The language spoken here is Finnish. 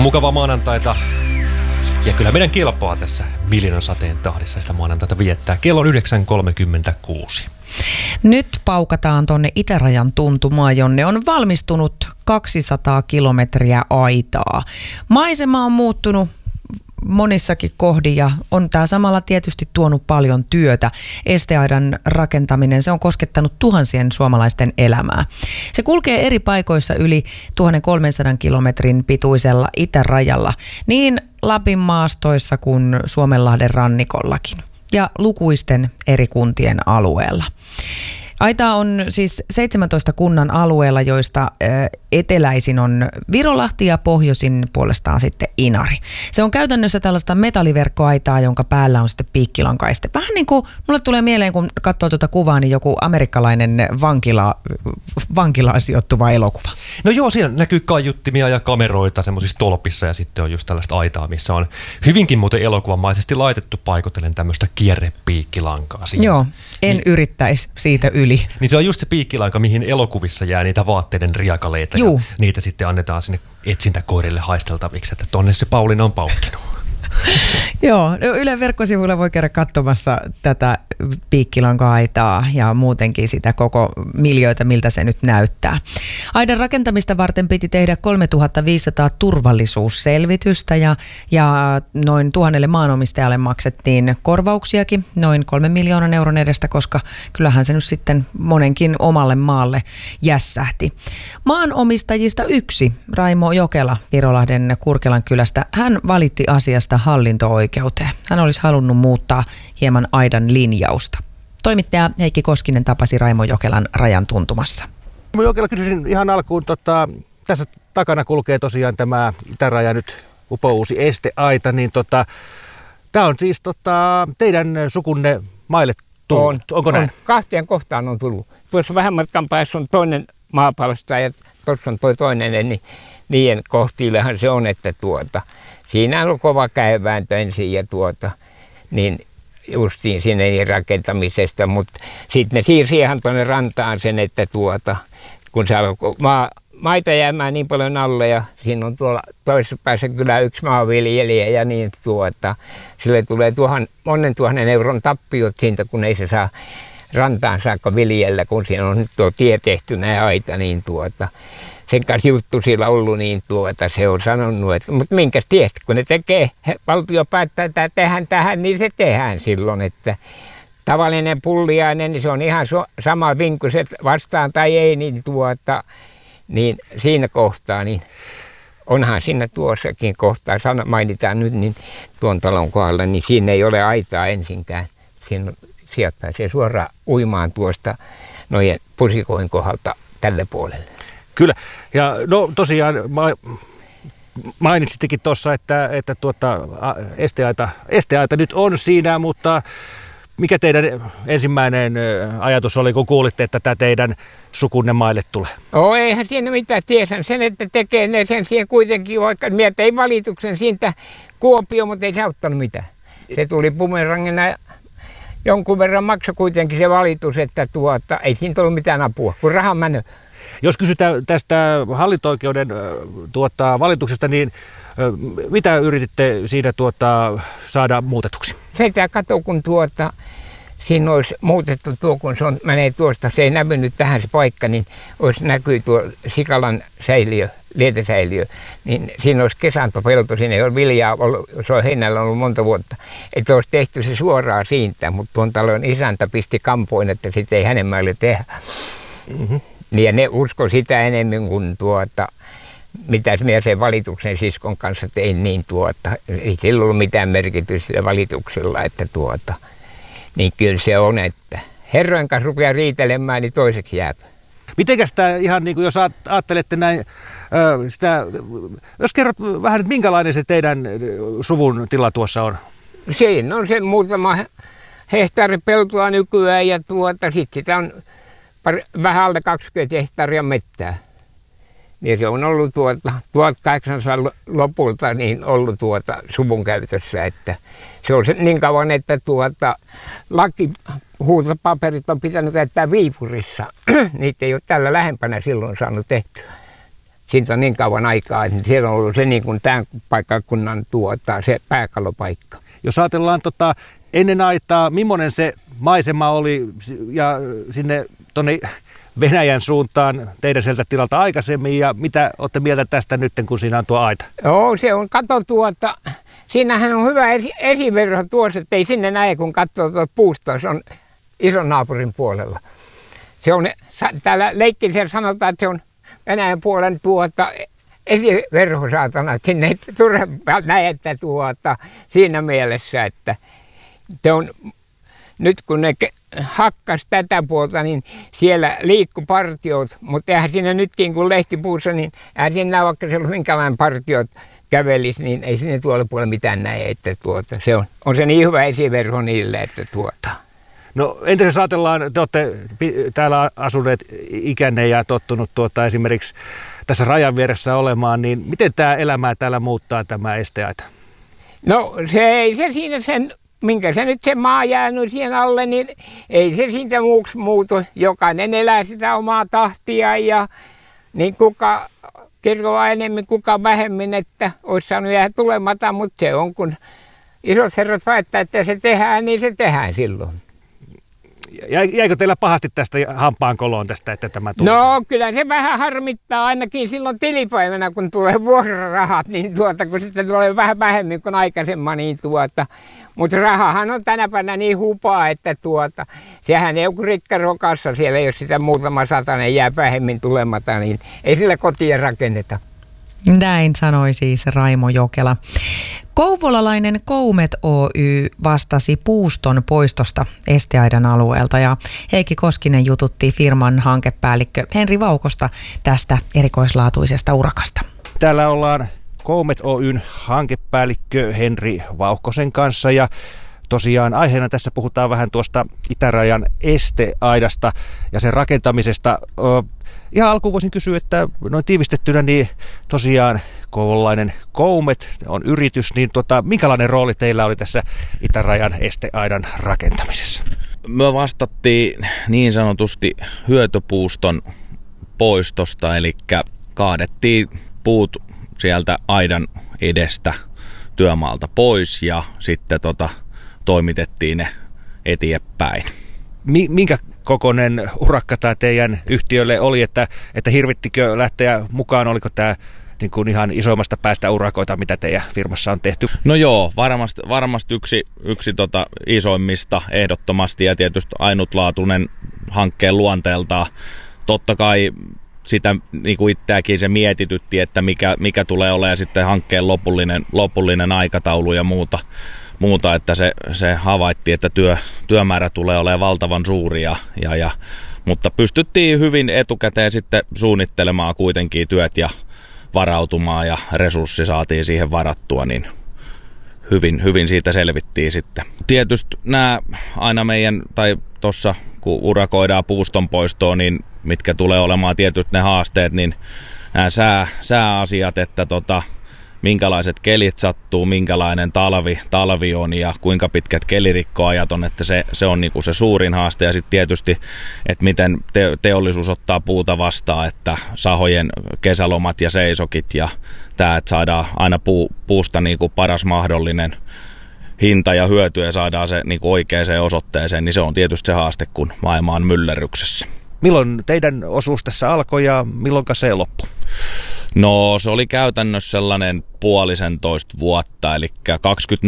Mukava maanantaita. Ja kyllä meidän kelpaa tässä miljoonan sateen tahdissa sitä maanantaita viettää. Kello on 9.36. Nyt paukataan tonne itärajan tuntumaan, jonne on valmistunut 200 kilometriä aitaa. Maisema on muuttunut monissakin kohdin ja on tämä samalla tietysti tuonut paljon työtä. Esteaidan rakentaminen, se on koskettanut tuhansien suomalaisten elämää. Se kulkee eri paikoissa yli 1300 kilometrin pituisella itärajalla, niin Lapin maastoissa kuin Suomenlahden rannikollakin ja lukuisten eri kuntien alueella. Aita on siis 17 kunnan alueella, joista eteläisin on Virolahti ja pohjoisin puolestaan sitten Inari. Se on käytännössä tällaista metalliverkkoaitaa, jonka päällä on sitten piikkilankaiste. Vähän niin kuin mulle tulee mieleen, kun katsoo tuota kuvaa, niin joku amerikkalainen vankilaan sijoittuva elokuva. No joo, siinä näkyy kaiuttimia ja kameroita semmoisissa tolpissa ja sitten on just tällaista aitaa, missä on hyvinkin muuten elokuvamaisesti laitettu paikotellen tämmöistä kierrepiikkilankaa siinä. Joo, en yrittäisi siitä yli. Niin se on just se piikkilanka, mihin elokuvissa jää niitä vaatteiden riakaleita. Juu. Ja niitä sitten annetaan sinne etsintäkoirille haisteltaviksi, että tonne se Pauliina on paukkinut. Joo, Ylen verkkosivuilla voi käydä katsomassa tätä piikkilanka-aitaa ja muutenkin sitä koko miljöitä, miltä se nyt näyttää. Aidan rakentamista varten piti tehdä 3500 turvallisuusselvitystä ja noin 1000 maanomistajalle maksettiin korvauksiakin noin 3 miljoonan euron edestä, koska kyllähän se nyt sitten monenkin omalle maalle jässähti. Maanomistajista yksi, Raimo Jokela Virolahden Kurkelan kylästä, hän valitti asiasta hallinto-oikeuteen. Hän olisi halunnut muuttaa hieman aidan linjausta. Toimittaja Heikki Koskinen tapasi Raimo Jokelan rajan tuntumassa. Raimo Jokela, kysyisin ihan alkuun, tässä takana kulkee tosiaan tämä itäraja nyt upouusi esteaita, niin tämä on siis teidän sukunne maille tullut, onko näin? Kahteen kohtaan on tullut. Tuossa vähän matkan päässä on toinen maapalsta ja tuossa on toinen, niin niiden kohtiillehan se on, että siinä on kova käevääntö ensin ja niin justiin sinne rakentamisesta, mutta sitten ne siirsi ihan tuonne rantaan sen, että kun se alkoi maita jäämään niin paljon alle ja siinä on tuolla toisessa päässä kyllä yksi maanviljelijä ja niin sille tulee monen tuhannen euron tappiot siitä, kun ei se saa rantaan saakka viljellä, kun siinä on nyt tuo tie tehty näin aita, niin sen kanssa juttu sillä ollut, niin se on sanonut, että mutta minkäs tiedät, kun ne tekee, valtio päättää, että tehdään tähän, niin se tehdään silloin, että tavallinen pulliainen, niin se on ihan sama vinkkuset vastaan tai ei, niin niin siinä kohtaa, niin onhan siinä tuossakin kohtaa, mainitaan nyt, niin tuon talon kohdalla, niin siinä ei ole aitaa ensinkään, siinä sieltä pääsee suoraan uimaan tuosta noiden pusikoin kohdalta tälle puolelle. Kyllä. Ja no tosiaan mainitsittekin tuossa, että esteaita nyt on siinä, mutta mikä teidän ensimmäinen ajatus oli, kun kuulitte, että tämä teidän sukunne maille tulee? Eihän siinä mitään tiesän. Sen, että tekee ne sen siihen kuitenkin, vaikka mieltä ei valituksen siitä Kuopio, mutta ei se auttanut mitään. Se tuli bumerangina ja jonkun verran maksoi kuitenkin se valitus, että ei siinä tullut mitään apua, kun raha mennyt. Jos kysytään tästä hallinto-oikeuden valituksesta, niin mitä yrititte siinä saada muutetuksi? Se kato, kun siinä olisi muutettu kun se menee tuosta, se ei näkynyt tähän se paikka, niin näkyy tuo Sikalan säiliö, lietesäiliö, niin siinä olisi kesantopelto, siinä ei ole viljaa, se on heinällä ollut monta vuotta, että olisi tehty se suoraan siitä, mutta tuon talon isäntä pisti kampoin, että sitä ei hänen mäille tehdä. Mm-hmm. Ja ne usko sitä enemmän kuin mitä minä sen valituksen siskon kanssa tein, niin ei sillä ollut mitään merkitystä sillä valituksella, että niin kyllä se on, että herrojen kanssa rupeaa riitelemään, niin toiseksi jää. Mitenkäs tämä ihan niin kuin jos ajattelette näin, jos kerrot vähän, että minkälainen se teidän suvun tila tuossa on? Siinä on se muutama hehtaari peltoa nykyään ja sitten sitä on vähän alle 20 hehtaaria mettää. Ja se on ollut 1800 lopulta niin ollut suvun käytössä, että se on niin kauan, että lakihuutopaperit on pitänyt käyttää Viipurissa. Niitä ei ole tällä lähempänä silloin saanut tehtyä. siitä on niin kauan aikaa, että siellä on ollut se niin kuin tämän paikkakunnan se pääkallopaikka. Jos ajatellaan ennen aitaa, millainen se maisema oli ja sinne tuonne Venäjän suuntaan teidän sieltä tilalta aikaisemmin ja mitä olette mieltä tästä nyt, kun siinä on tuo aita? Joo, se on, siinähän on hyvä esiverho tuossa, että ei sinne näe, kun katsoo tuota puustoa, se on ison naapurin puolella. Se on, täällä leikkisellä sanotaan, että se on Venäjän puolen esiverho saatana, että sinne ei turha näettä siinä mielessä, että se on, nyt kun ne hakkas tätä puolta, niin siellä liikkui partiot, mutta eihän siinä nytkin kun lehtipuussa, niin eihän siinä vaikka se olisi minkälainen partiot kävelisi, niin ei sinne tuolla puolella mitään näe, että se on se niin hyvä esiverho niille, että No entä jos ajatellaan, te olette täällä asuneet ikänne ja tottunut esimerkiksi tässä rajan vieressä olemaan, niin miten tämä elämää täällä muuttaa tämä esteaita? No se ei se siinä sen, minkä se nyt se maa jäänyt siihen alle, niin ei se siitä muuksi muutu. Jokainen elää sitä omaa tahtia ja niin kuka kirjoaa enemmän, kuka vähemmän, että olisi saanut jäädä tulematta, mutta se on kun isot herrat väittää, että se tehdään, niin se tehdään silloin. Jäikö teillä pahasti tästä hampaankoloon tästä, että tämä tuli? No kyllä se vähän harmittaa ainakin silloin tilipäivänä, kun tulee vuokrarahat, niin kun sitten tulee vähän vähemmän kuin aikaisemmin, niin mutta rahahan on tänä päivänä niin hupaa, että sehän ei ole rikkarokassa siellä, jos sitä muutama satanen jää vähemmän tulematta, niin ei sillä kotia rakenneta. Näin sanoi siis Raimo Jokela. Kouvolalainen Koumet Oy vastasi puuston poistosta esteaidan alueelta ja Heikki Koskinen jututti firman hankepäällikkö Henri Vaukosta tästä erikoislaatuisesta urakasta. Täällä ollaan Koumet Oyn hankepäällikkö Henri Vauhkosen kanssa ja tosiaan aiheena tässä puhutaan vähän tuosta itärajan esteaidasta ja sen rakentamisesta. Ihan alkuun voisin kysyä, että noin tiivistettynä niin tosiaan kouvolalainen Koumet on yritys, niin minkälainen rooli teillä oli tässä itärajan esteaidan rakentamisessa? Me vastattiin niin sanotusti hyötypuuston poistosta, eli kaadettiin puut sieltä aidan edestä työmaalta pois ja sitten toimitettiin ne eteenpäin. Minkä kokoinen urakka tämä teidän yhtiölle oli, että hirvittikö lähteä mukaan, oliko tämä niin kuin ihan isoimmasta päästä urakoita, mitä teidän firmassa on tehty? No joo, varmasti yksi isoimmista ehdottomasti ja tietysti ainutlaatuinen hankkeen luonteeltaan. Totta kai sitä niin kuin itseäkin se mietitytti, että mikä tulee olemaan sitten hankkeen lopullinen aikataulu ja muuta, että se havaittiin, että työmäärä tulee olemaan valtavan suuri, mutta pystyttiin hyvin etukäteen sitten suunnittelemaan kuitenkin työt ja varautumaan ja resurssi saatiin siihen varattua, niin hyvin siitä selvittiin sitten. Tietysti nämä aina tai tuossa kun urakoidaan puuston poistoon, niin mitkä tulee olemaan tietysti ne haasteet, niin nämä sääasiat, että minkälaiset kelit sattuu, minkälainen talvi on ja kuinka pitkät kelirikkoajat on, että se on niinku se suurin haaste ja sitten tietysti, että miten teollisuus ottaa puuta vastaan, että sahojen kesälomat ja seisokit ja tämä, että saadaan aina puusta niinku paras mahdollinen hinta ja hyöty ja saadaan se niinku oikeaan osoitteeseen, niin se on tietysti se haaste, kun maailma on myllerryksessä. Milloin teidän osuus tässä alkoi ja milloin se loppui? No se oli käytännössä sellainen 1,5 vuotta, eli